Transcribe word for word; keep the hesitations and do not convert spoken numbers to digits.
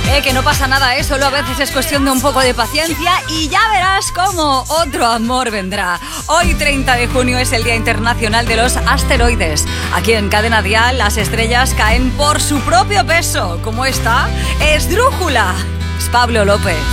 Eh, que no pasa nada, ¿eh? Solo a veces es cuestión de un poco de paciencia y ya verás cómo otro amor vendrá. Hoy, treinta de junio, es el Día Internacional de los Asteroides. Aquí en Cadena Dial, las estrellas caen por su propio peso. ¿Cómo está? Esdrújula. Es Pablo López.